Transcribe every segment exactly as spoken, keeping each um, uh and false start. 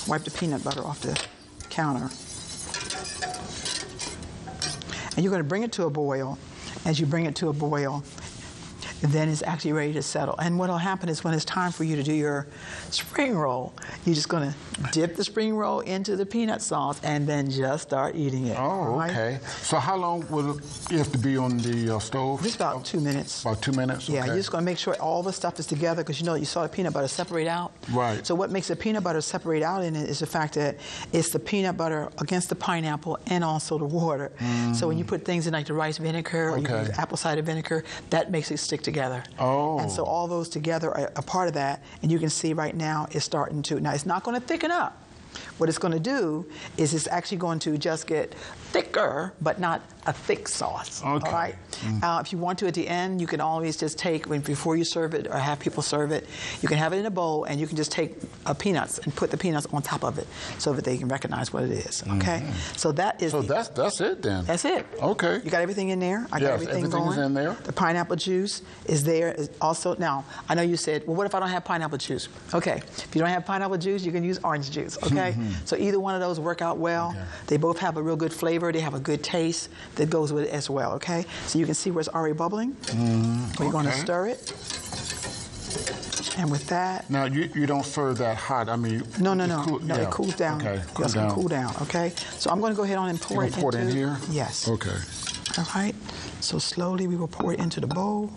wipe the peanut butter off the counter. And you're going to bring it to a boil. As you bring it to a boil, then it's actually ready to settle. And what will happen is when it's time for you to do your spring roll, you're just going to dip the spring roll into the peanut sauce and then just start eating it. Oh, right? okay. So how long will it have to be on the uh, stove? Just about two minutes. About two minutes? Yeah, okay. you're just going to make sure all the stuff is together because you know you saw the peanut butter separate out. Right. So what makes the peanut butter separate out in it is the fact that it's the peanut butter against the pineapple and also the water. Mm. So when you put things in like the rice vinegar or okay. you use apple cider vinegar, that makes it stick together. Oh. And so all those together are a part of that. And you can see right now it's starting to, now it's not going to thicken up. What it's going to do is it's actually going to just get thicker, but not a thick sauce. Okay. All right. Mm. Uh, if you want to at the end, you can always just take, when, before you serve it or have people serve it, you can have it in a bowl and you can just take uh, peanuts and put the peanuts on top of it so that they can recognize what it is. Okay. Mm-hmm. So that is. So the, that's that's it then. That's it. Okay. You got everything in there. I yes, got everything everything going. is in there. The pineapple juice is there. Is also now I know you said, well, what if I don't have pineapple juice? Okay. If you don't have pineapple juice, you can use orange juice. Okay. Mm-hmm. So either one of those work out well. Okay. They both have a real good flavor. They have a good taste that goes with it as well. Okay. So you can see where it's already bubbling. Mm, We're okay. going to stir it. And with that. Now, you, you don't serve that hot. I mean. No, no, no. Cool, no, yeah. it cools down. Okay. Cool it's down. Cool down. Okay. So I'm going to go ahead on and pour you it pour into. it in here? Yes. Okay. All right. So slowly we will pour it into the bowl.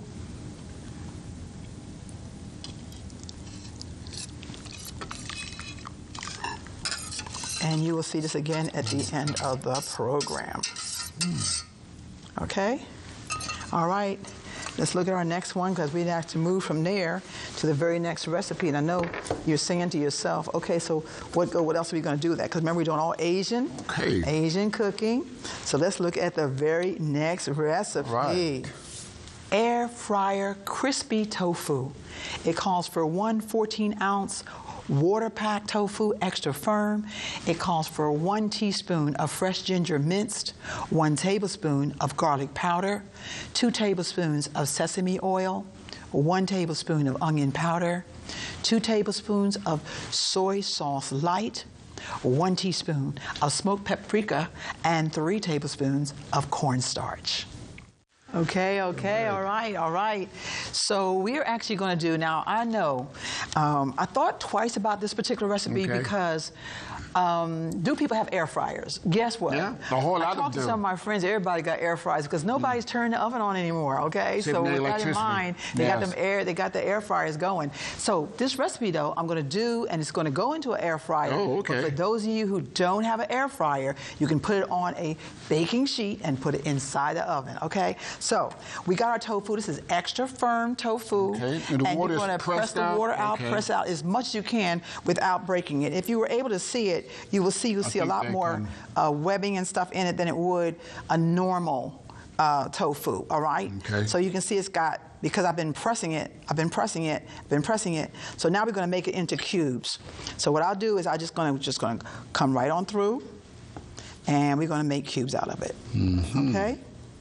And you will see this again at the end of the program. Mm. Okay? All right. Let's look at our next one because we have to move from there to the very next recipe. And I know you're saying to yourself, okay, so what, what else are we going to do with that? Because remember, we're doing all Asian, okay. Asian cooking. So let's look at the very next recipe. Right. Air fryer crispy tofu. It calls for one fourteen ounce water packed tofu, extra firm. It calls for one teaspoon of fresh ginger minced, one tablespoon of garlic powder, two tablespoons of sesame oil, one tablespoon of onion powder, two tablespoons of soy sauce light, one teaspoon of smoked paprika, and three tablespoons of cornstarch. Okay, okay, all right, all right. So we're actually going to do, now I know, um, I thought twice about this particular recipe okay. because um, do people have air fryers? Guess what? Yeah, a whole lot of them. I talked to some of my friends, everybody got air fryers because nobody's mm. turned the oven on anymore, okay? Save so with that in mind, they yes. got them air, they got the air fryers going. So this recipe though, I'm going to do, and it's going to go into an air fryer. Oh, okay. But for those of you who don't have an air fryer, you can put it on a baking sheet and put it inside the oven, okay? So we got our tofu. This is extra firm tofu. Okay. And the and water you're going to is press the water out, okay. press out as much as you can without breaking it. If you were able to see it, you will see you'll I see a lot more uh, webbing and stuff in it than it would a normal uh, tofu. All right. Okay. So you can see it's got, because I've been pressing it, I've been pressing it, been pressing it. So now we're going to make it into cubes. So what I'll do is I'm just going to just going to come right on through, and we're going to make cubes out of it. Mm-hmm. Okay.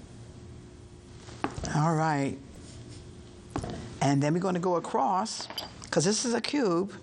All right. And then we're going to go across, because this is a cube.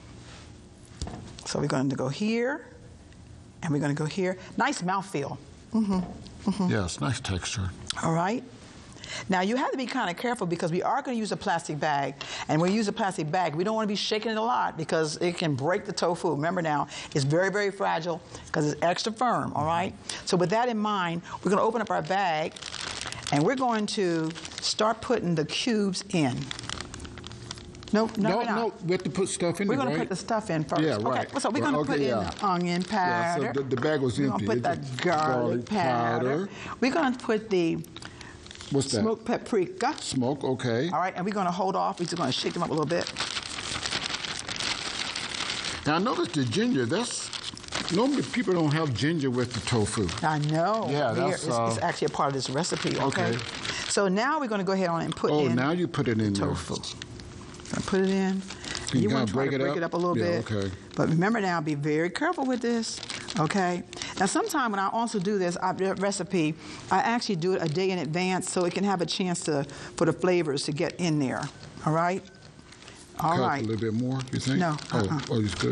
So we're going to go here, and we're going to go here. Nice mouthfeel. Mm-hmm. Mm-hmm. Yes, nice texture. All right. Now, you have to be kind of careful because we are going to use a plastic bag. And when we use a plastic bag, we don't want to be shaking it a lot because it can break the tofu. Remember now, it's very, very fragile because it's extra firm, all right? So with that in mind, we're going to open up our bag, and we're going to start putting the cubes in. Nope, no, no, we're not. no, we have to put stuff in We're there, going right? to put the stuff in first. Yeah, right. Okay, so we're going to okay, put yeah. in the onion powder. Yeah, so the, the bag was empty. We're going to put the garlic, garlic powder. powder. We're going to put the What's that? smoked paprika. Smoke, okay. All right, and we're going to hold off. We're just going to shake them up a little bit. Now, I noticed the ginger. That's normally people don't have ginger with the tofu. I know. Yeah, that's... It's, uh, it's actually a part of this recipe, okay? Okay. So now we're going to go ahead on and put oh, in... Oh, now you put it in the tofu. Gonna put it in. You, you want to try break to it break up? it up a little yeah, bit. Okay. But remember now, be very careful with this, okay? Now, sometime when I also do this I, recipe, I actually do it a day in advance so it can have a chance to for the flavors to get in there, all right? All Cut right. a little bit more, you think? No. Uh-uh. Oh, oh, it's good.